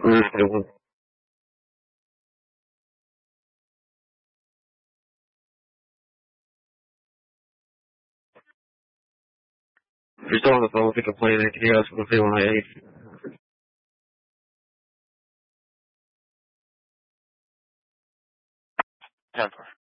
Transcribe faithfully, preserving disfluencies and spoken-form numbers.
Una pregunta. Förstår att man fick på en kreationssituation här. Temper.